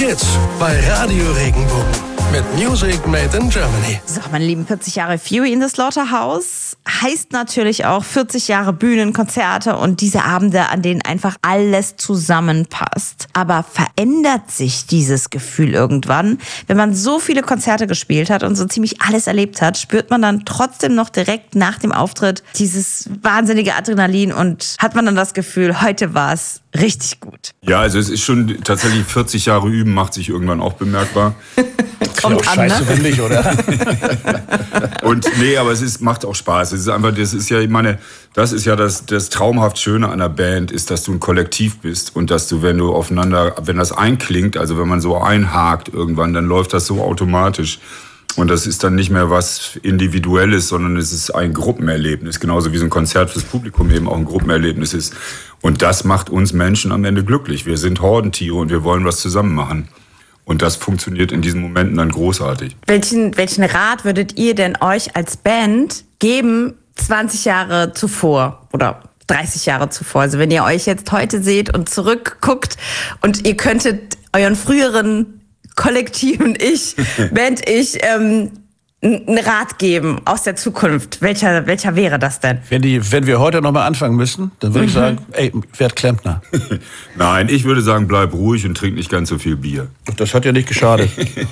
geht's bei Radio Regenbogen mit Music Made in Germany. So, meine lieben, 40 Jahre Fury in the Slaughterhouse heißt natürlich auch 40 Jahre Bühnen, Konzerte und diese Abende, an denen einfach alles zusammenpasst. Aber verändert sich dieses Gefühl irgendwann? Wenn man so viele Konzerte gespielt hat und so ziemlich alles erlebt hat, spürt man dann trotzdem noch direkt nach dem Auftritt dieses wahnsinnige Adrenalin und hat man dann das Gefühl, heute war es richtig gut. Ja, also es ist schon tatsächlich 40 Jahre üben, macht sich irgendwann auch bemerkbar. Kommt an, scheiße, ne? finde ich, oder? Und nee, aber macht auch Spaß. Es ist einfach, das ist ja das traumhaft Schöne an einer Band, ist, dass du ein Kollektiv bist und dass du, wenn das einklingt, also wenn man so einhakt irgendwann, dann läuft das so automatisch. Und das ist dann nicht mehr was Individuelles, sondern es ist ein Gruppenerlebnis. Genauso wie so ein Konzert fürs Publikum eben auch ein Gruppenerlebnis ist. Und das macht uns Menschen am Ende glücklich. Wir sind Hordentiere und wir wollen was zusammen machen. Und das funktioniert in diesen Momenten dann großartig. Welchen Rat würdet ihr denn euch als Band geben 20 Jahre zuvor oder 30 Jahre zuvor? Also wenn ihr euch jetzt heute seht und zurückguckt und ihr könntet euren früheren kollektiven Band-Ich, einen Rat geben aus der Zukunft. Welcher wäre das denn? Wenn wir heute nochmal anfangen müssten, dann würde ich sagen, werd Klempner. Nein, ich würde sagen, bleib ruhig und trink nicht ganz so viel Bier. Das hat ja nicht geschadet.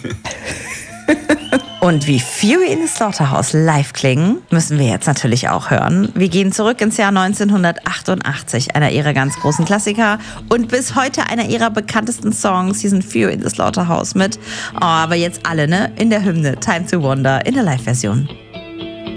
Und wie Fury in the Slaughterhouse live klingen, müssen wir jetzt natürlich auch hören. Wir gehen zurück ins Jahr 1988, einer ihrer ganz großen Klassiker und bis heute einer ihrer bekanntesten Songs, diesen Fury in the Slaughterhouse mit, aber jetzt alle, ne, in der Hymne Time to Wonder in der Live-Version.